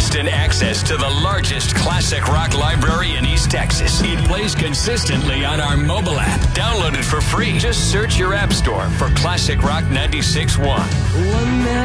instant access to the largest classic rock library in East Texas. It plays consistently on our mobile app. Download it for free. Just search your app store for Classic Rock 96.1.